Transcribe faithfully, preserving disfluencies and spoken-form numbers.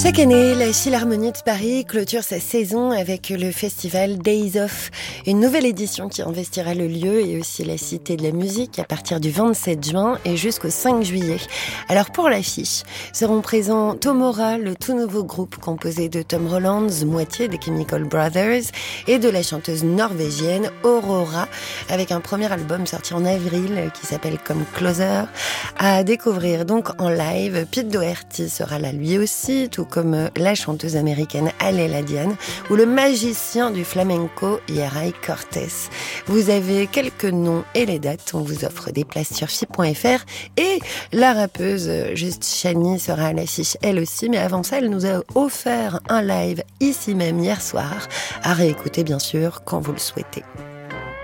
Chaque année, la Philharmonie de Paris clôture sa saison avec le festival Days of, une nouvelle édition qui investira le lieu et aussi la Cité de la musique à partir du vingt-sept juin et jusqu'au cinq juillet. Alors pour l'affiche, seront présents Tomora, le tout nouveau groupe composé de Tom Rollands, moitié des Chemical Brothers, et de la chanteuse norvégienne Aurora, avec un premier album sorti en avril qui s'appelle Come Closer, à découvrir donc en live. Pete Doherty sera là lui aussi, tout comme la chanteuse américaine Aléla Diane ou le magicien du flamenco Yaray Cortés. Vous avez quelques noms et les dates, on vous offre des places sur F I point F R et la rappeuse Just Shani sera à l'affiche elle aussi, mais avant ça elle nous a offert un live ici même hier soir, à réécouter bien sûr quand vous le souhaitez.